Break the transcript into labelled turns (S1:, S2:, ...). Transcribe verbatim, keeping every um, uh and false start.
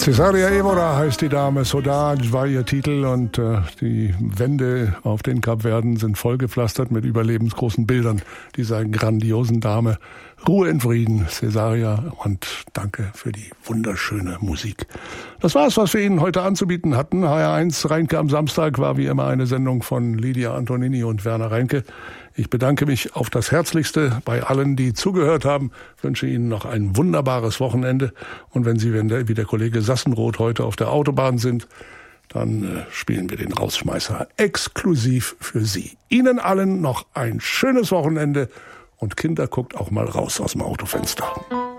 S1: Cesaria Evora heißt die Dame, Saudade war ihr Titel und äh, die Wände auf den Kapverden sind vollgepflastert mit überlebensgroßen Bildern dieser grandiosen Dame. Ruhe in Frieden, Cesaria, und danke für die wunderschöne Musik. Das war's, was wir Ihnen heute anzubieten hatten. H R eins Reinke am Samstag war wie immer eine Sendung von Lydia Antonini und Werner Reinke. Ich bedanke mich auf das Herzlichste bei allen, die zugehört haben, wünsche Ihnen noch ein wunderbares Wochenende. Und wenn Sie, wenn der, wie der Kollege Sassenroth heute auf der Autobahn sind, dann äh, spielen wir den Rausschmeißer exklusiv für Sie. Ihnen allen noch ein schönes Wochenende und Kinder, guckt auch mal raus aus dem Autofenster.